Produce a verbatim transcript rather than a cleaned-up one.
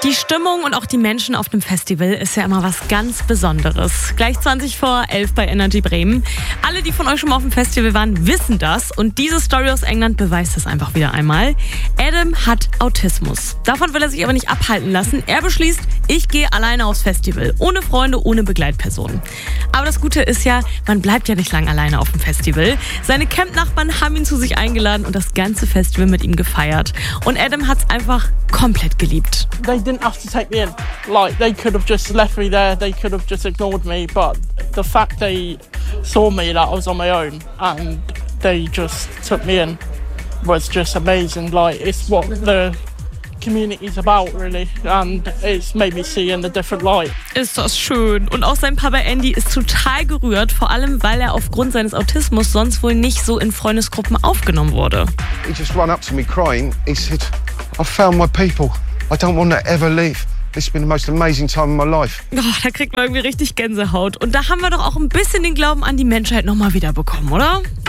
Die Stimmung und auch die Menschen auf dem Festival ist ja immer was ganz Besonderes. Gleich zwanzig vor elf bei Energy Bremen. Alle, die von euch schon mal auf dem Festival waren, wissen das. Und diese Story aus England beweist das einfach wieder einmal. Adam hat Autismus. Davon will er sich aber nicht abhalten lassen. Er beschließt, ich gehe alleine aufs Festival. Ohne Freunde, ohne Begleitpersonen. Aber das Gute ist ja, man bleibt ja nicht lange alleine auf dem Festival. Seine Camp-Nachbarn haben ihn zu sich eingeladen und das ganze Festival mit ihm gefeiert. Und Adam hat's einfach komplett geliebt. They didn't have to take me in. Like, they could have just left me there, they could have just ignored me, but the fact they saw me that I was on my own and they just took me in was just amazing. Like, it's what the community's about, really, and it's made me see in a different light. Ist das schön. Und auch sein Papa Andy ist total gerührt, vor allem, weil er aufgrund seines Autismus sonst wohl nicht so in Freundesgruppen aufgenommen wurde. He just ran up to me crying. He said, I found my people. I don't want to ever leave. This has been the most amazing time of my life. Oh, da kriegt man irgendwie richtig Gänsehaut. Und da haben wir doch auch ein bisschen den Glauben an die Menschheit nochmal wieder bekommen, oder?